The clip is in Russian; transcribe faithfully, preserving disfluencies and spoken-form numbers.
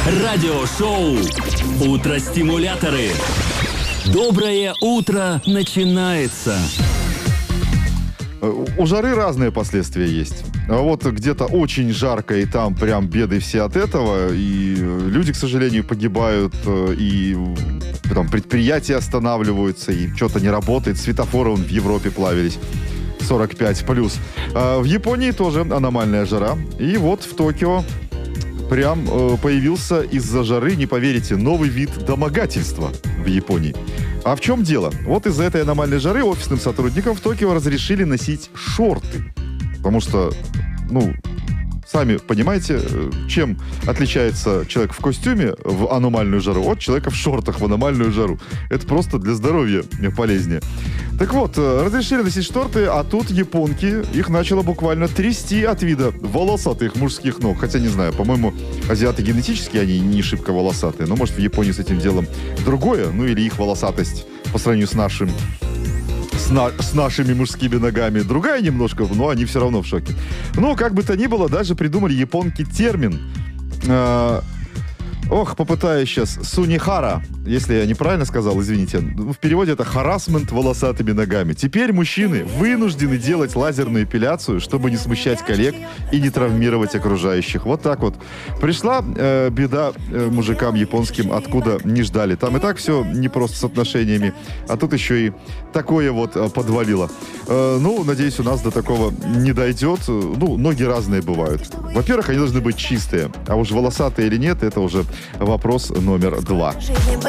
Радиошоу «Утро-стимуляторы». Доброе утро начинается. У жары разные последствия есть. А вот где-то очень жарко, и там прям беды все от этого. И люди, к сожалению, погибают, и там предприятия останавливаются, и что-то не работает. Светофоры вон в Европе плавились. сорок пять плюс. А в Японии тоже аномальная жара. И вот в Токио прям э, появился из-за жары, не поверите, новый вид домогательства в Японии. А в чем дело? Вот из-за этой аномальной жары офисным сотрудникам в Токио разрешили носить шорты. Потому что, ну, сами понимаете, чем отличается человек в костюме в аномальную жару от человека в шортах в аномальную жару. Это просто для здоровья полезнее. Так вот, разрешили носить шорты, а тут японки, их начало буквально трясти от вида волосатых мужских ног. Хотя, не знаю, по-моему, азиаты генетически, они не шибко волосатые. Но, может, в Японии с этим делом другое. Ну, или их волосатость по сравнению с нашим... С, на, с нашими мужскими ногами другая немножко, но они все равно в шоке. Ну, как бы то ни было, даже придумали японки термин. Э, ох, попытаюсь сейчас. Сунихара, если я неправильно сказал, извините. В переводе это харассмент волосатыми ногами. Теперь мужчины вынуждены делать лазерную эпиляцию, чтобы не смущать коллег и не травмировать окружающих. Вот так вот. Пришла э, беда э, мужикам японским, откуда не ждали. Там и так все не просто с отношениями, а тут еще и такое вот э, подвалило. Э, ну, надеюсь, у нас до такого не дойдет. Ну, ноги разные бывают. Во-первых, они должны быть чистые. А уж волосатые или нет, это уже вопрос номер два.